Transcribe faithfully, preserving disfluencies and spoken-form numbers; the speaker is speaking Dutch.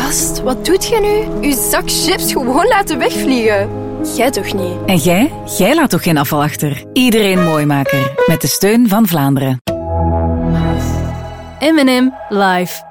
Gast, wat doet je nu? Uw zak chips gewoon laten wegvliegen. Jij toch niet? En jij? Jij laat toch geen afval achter? Iedereen Mooimaker. Met de steun van Vlaanderen. M en M Live.